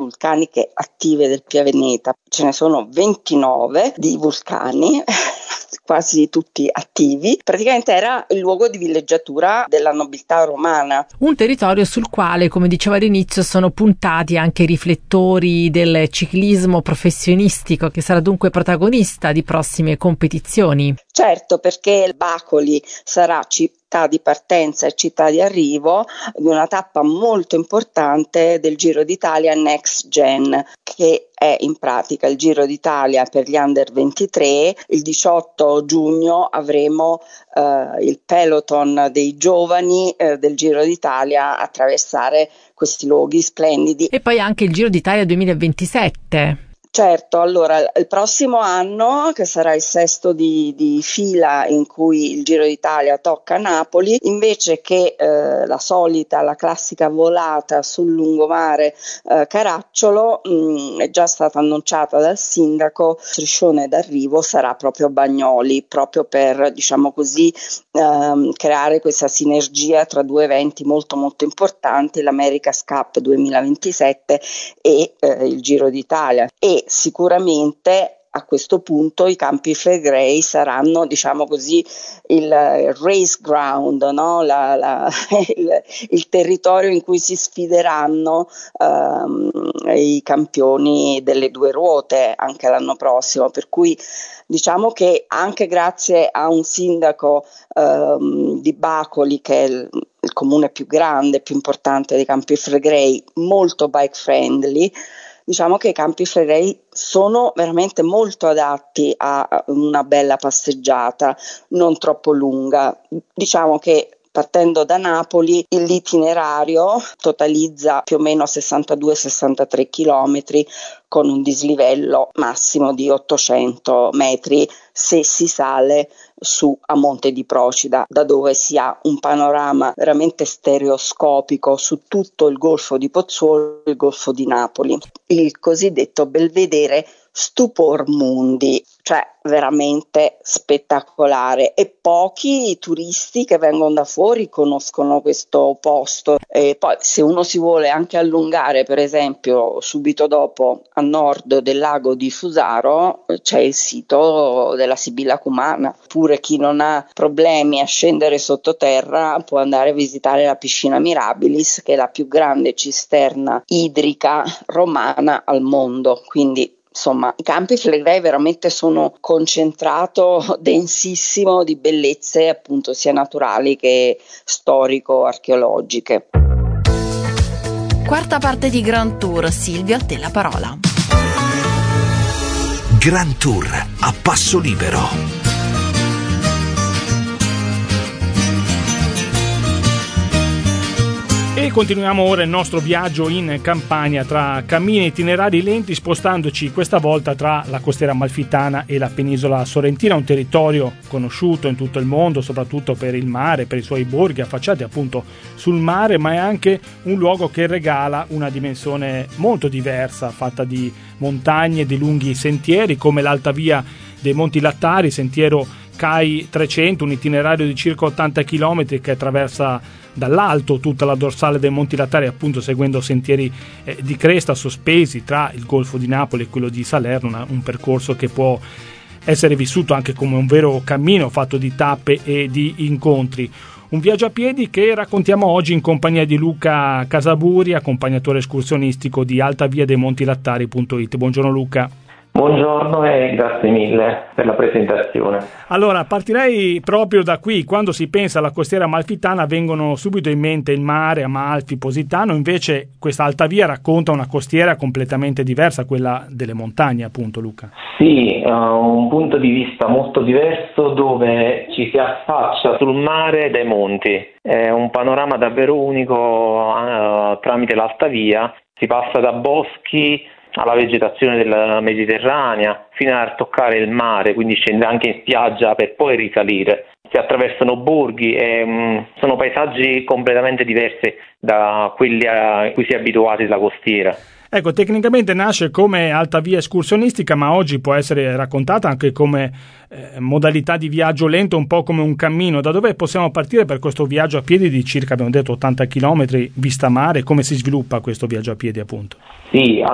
vulcaniche attive del pianeta. Ce ne sono 29 di vulcani, quasi tutti attivi. Praticamente era il luogo di villeggiatura della nobiltà romana. Un territorio sul quale, come dicevo all'inizio, sono puntati anche i riflettori del ciclismo professionistico, che sarà dunque protagonista di prossime competizioni. Certo, perché Bacoli sarà città di partenza e città di arrivo di una tappa molto importante del Giro d'Italia Next Gen, che è in pratica il Giro d'Italia per gli under 23. Il 18 giugno avremo il peloton dei giovani del Giro d'Italia attraversare questi luoghi splendidi. E poi anche il Giro d'Italia 2027. Certo, allora il prossimo anno, che sarà il sesto di fila in cui il Giro d'Italia tocca Napoli, invece che la classica volata sul lungomare Caracciolo, è già stata annunciata dal sindaco, il striscione d'arrivo sarà proprio Bagnoli, proprio per, diciamo così, creare questa sinergia tra due eventi molto molto importanti, l'America's Cup 2027 e il Giro d'Italia. E sicuramente a questo punto i Campi Flegrei saranno, diciamo così, il race ground, no? Il territorio in cui si sfideranno i campioni delle due ruote anche l'anno prossimo, per cui diciamo che anche grazie a un sindaco di Bacoli, che è il comune più grande, più importante dei Campi Flegrei, molto bike friendly, diciamo che i Campi Flegrei sono veramente molto adatti a una bella passeggiata, non troppo lunga. Diciamo che partendo da Napoli l'itinerario totalizza più o meno 62-63 chilometri con un dislivello massimo di 800 metri se si sale su a Monte di Procida, da dove si ha un panorama veramente stereoscopico su tutto il Golfo di Pozzuolo e il Golfo di Napoli, il cosiddetto belvedere Stupor Mundi, cioè veramente spettacolare, e pochi i turisti che vengono da fuori conoscono questo posto. E poi se uno si vuole anche allungare, per esempio subito dopo a nord del lago di Fusaro c'è il sito della Sibilla Cumana, pure chi non ha problemi a scendere sottoterra può andare a visitare la piscina Mirabilis, che è la più grande cisterna idrica romana al mondo. Quindi insomma, i Campi Flegrei veramente sono concentrato densissimo di bellezze, appunto, sia naturali che storico-archeologiche. Quarta parte di Grand Tour. Silvia, a te la parola. Grand Tour a passo libero. E continuiamo ora il nostro viaggio in Campania tra cammini e itinerari lenti, spostandoci questa volta tra la costiera amalfitana e la penisola sorrentina, un territorio conosciuto in tutto il mondo soprattutto per il mare, per i suoi borghi affacciati appunto sul mare, ma è anche un luogo che regala una dimensione molto diversa, fatta di montagne e di lunghi sentieri come l'Alta Via dei Monti Lattari, sentiero CAI 300, un itinerario di circa 80 km che attraversa dall'alto tutta la dorsale dei Monti Lattari, appunto seguendo sentieri di cresta sospesi tra il Golfo di Napoli e quello di Salerno, un percorso che può essere vissuto anche come un vero cammino fatto di tappe e di incontri. Un viaggio a piedi che raccontiamo oggi in compagnia di Luca Casaburi, accompagnatore escursionistico di altaviadeimontilattari.it. Buongiorno Luca. Buongiorno e grazie mille per la presentazione. Allora, partirei proprio da qui. Quando si pensa alla costiera amalfitana vengono subito in mente il mare, Amalfi, Positano, invece questa Alta Via racconta una costiera completamente diversa, quella delle montagne, appunto, Luca. Sì, un punto di vista molto diverso dove ci si affaccia sul mare dai monti. È un panorama davvero unico tramite l'Alta Via. Si passa da boschi alla vegetazione della Mediterranea, fino a toccare il mare, quindi scendere anche in spiaggia per poi risalire. Si attraversano borghi e sono paesaggi completamente diversi da quelli a cui si è abituati della costiera. Ecco, tecnicamente nasce come Alta Via escursionistica, ma oggi può essere raccontata anche come modalità di viaggio lento, un po' come un cammino. Da dove possiamo partire per questo viaggio a piedi di circa, abbiamo detto, 80 km vista mare? Come si sviluppa questo viaggio a piedi, appunto? Sì,